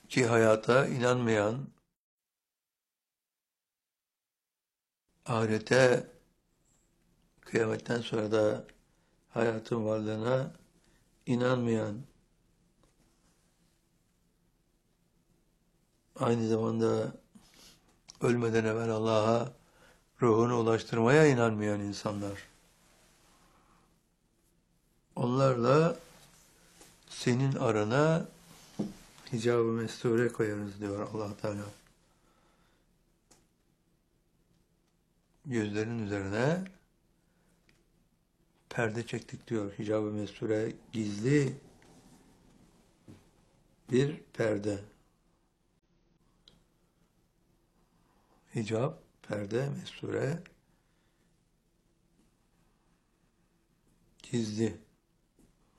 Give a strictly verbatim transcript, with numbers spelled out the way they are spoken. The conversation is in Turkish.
ki hayata inanmayan, ahirete, kıyametten sonra da hayatın varlığına inanmayan, aynı zamanda ölmeden evvel Allah'a ruhunu ulaştırmaya inanmayan insanlar. Onlarla senin arana hicab-ı mesture koyarız diyor Allah Teala. Gözlerin üzerine perde çektik diyor. Hicab-ı mesture gizli bir perde. Hicab, perde, mesture gizli.